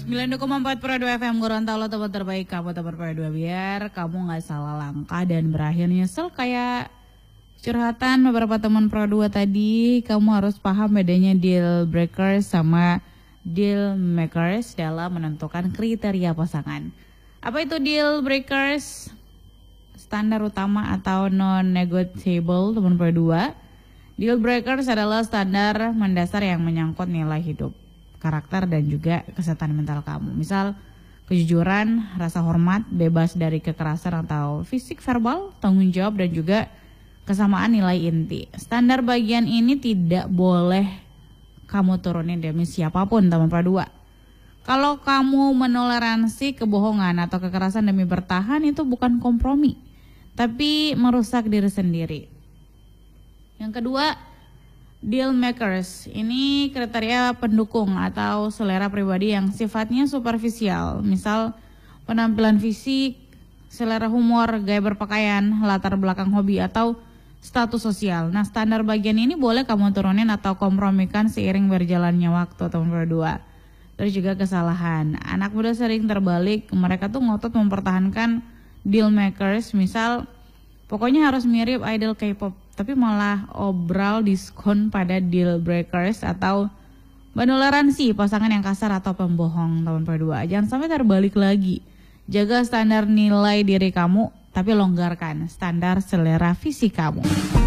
92,4 Pro 2 FM Gorontalo, tempat terbaik kamu, tempat Pro 2, biar kamu gak salah langkah dan berakhir nyesel kayak curhatan beberapa teman Pro 2 tadi. Kamu harus paham bedanya deal breakers sama deal makers dalam menentukan kriteria pasangan. Apa itu deal breakers? Standar utama atau non-negotiable, teman Pro 2. Deal breakers adalah standar mendasar yang menyangkut nilai hidup, karakter dan juga kesehatan mental kamu. Misal kejujuran, rasa hormat, bebas dari kekerasan atau fisik verbal, tanggung jawab dan juga kesamaan nilai inti. Standar bagian ini tidak boleh kamu turunin demi siapapun, teman Pro 2. Kalau kamu menoleransi kebohongan atau kekerasan demi bertahan, itu bukan kompromi, tapi merusak diri sendiri. Yang kedua, deal makers, ini kriteria pendukung atau selera pribadi yang sifatnya superficial. Misal penampilan fisik, selera humor, gaya berpakaian, latar belakang hobi, atau status sosial. Nah, standar bagian ini boleh kamu turunin atau kompromikan seiring berjalannya waktu, teman berdua. Terus juga kesalahan. Anak muda sering terbalik, mereka tuh ngotot mempertahankan deal makers. Misal pokoknya harus mirip idol K-pop, tapi malah obral diskon pada deal breakers atau menoleransi pasangan yang kasar atau pembohong, teman berdua. Jangan sampai terbalik lagi. Jaga standar nilai diri kamu, tapi longgarkan standar selera fisik kamu.